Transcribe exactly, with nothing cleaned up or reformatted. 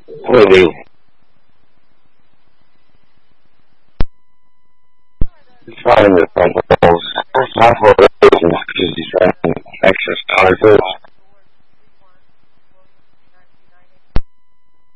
What do you do? Find the puzzles. That's not what it is. Because he's trying to access scholarships.